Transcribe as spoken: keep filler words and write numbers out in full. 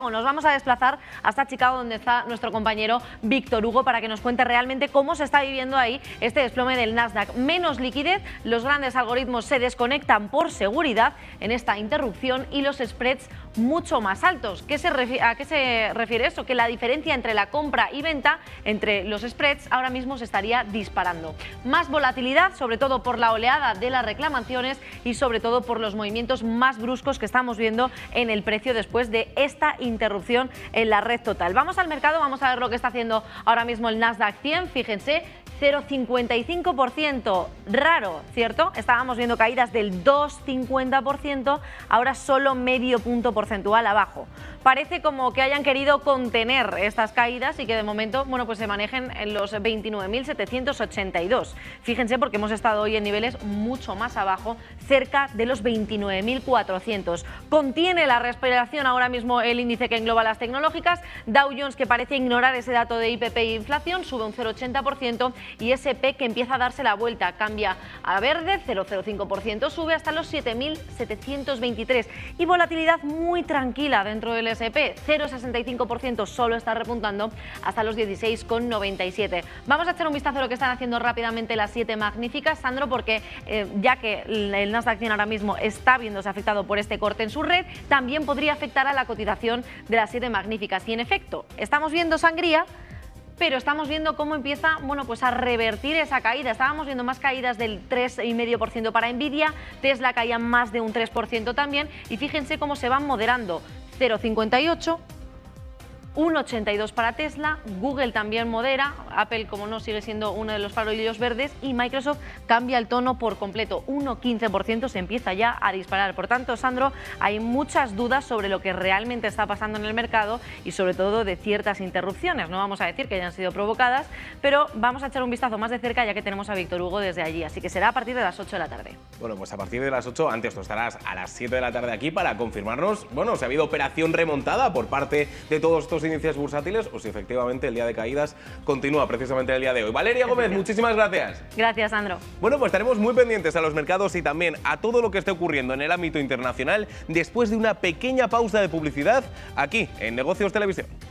Nos vamos a desplazar hasta Chicago, donde está nuestro compañero Víctor Hugo, para que nos cuente realmente cómo se está viviendo ahí este desplome del Nasdaq. Menos liquidez, los grandes algoritmos se desconectan por seguridad en esta interrupción y los spreads mucho más altos. ¿Qué se ¿A qué se refiere eso? Que la diferencia entre la compra y venta, entre los spreads, ahora mismo se estaría disparando. Más volatilidad, sobre todo por la oleada de las reclamaciones y sobre todo por los movimientos más bruscos que estamos viendo en el precio después de esta interrupción en la red total. Vamos al mercado, vamos a ver lo que está haciendo ahora mismo el Nasdaq cien. Fíjense, cero coma cincuenta y cinco por ciento, raro, ¿cierto? Estábamos viendo caídas del dos coma cincuenta por ciento, ahora solo medio punto porcentual abajo. Parece como que hayan querido contener estas caídas y que de momento, bueno, pues se manejen en los veintinueve mil setecientos ochenta y dos. Fíjense, porque hemos estado hoy en niveles mucho más abajo, cerca de los veintinueve mil cuatrocientos. Contiene la respiración ahora mismo el índice que engloba las tecnológicas. Dow Jones, que parece ignorar ese dato de I P P e inflación, sube un cero coma ochenta por ciento, y S and P, que empieza a darse la vuelta, cambia a verde, cero coma cero cinco por ciento, sube hasta los siete mil setecientos veintitrés, y volatilidad muy tranquila dentro del S and P, cero coma sesenta y cinco por ciento, solo está repuntando hasta los dieciséis coma noventa y siete. Vamos a echar un vistazo a lo que están haciendo rápidamente las siete magníficas, Sandro, porque eh, ya que el Nasdaq cien ahora mismo está viéndose afectado por este corte en su red, también podría afectar a la cotización de las siete magníficas. Y en efecto, estamos viendo sangría, pero estamos viendo cómo empieza, bueno, pues a revertir esa caída. Estábamos viendo más caídas del tres coma cinco por ciento para Nvidia, Tesla caía más de un tres por ciento también, y fíjense cómo se van moderando. cero coma cincuenta y ocho, uno coma ochenta y dos para Tesla, Google también modera, Apple, como no, sigue siendo uno de los farolillos verdes, y Microsoft cambia el tono por completo, uno coma quince por ciento, se empieza ya a disparar. Por tanto, Sandro, hay muchas dudas sobre lo que realmente está pasando en el mercado y sobre todo de ciertas interrupciones. No vamos a decir que hayan sido provocadas, pero vamos a echar un vistazo más de cerca, ya que tenemos a Víctor Hugo desde allí, así que será a partir de las ocho de la tarde. Bueno, pues a partir de las ocho, antes tú estarás a las siete de la tarde aquí para confirmarnos, bueno, si ha habido operación remontada por parte de todos estos índices bursátiles o si efectivamente el día de caídas continúa precisamente el día de hoy. Valeria Gómez, muchísimas gracias. Gracias, Sandro. Bueno, pues estaremos muy pendientes a los mercados y también a todo lo que esté ocurriendo en el ámbito internacional después de una pequeña pausa de publicidad aquí en Negocios Televisión.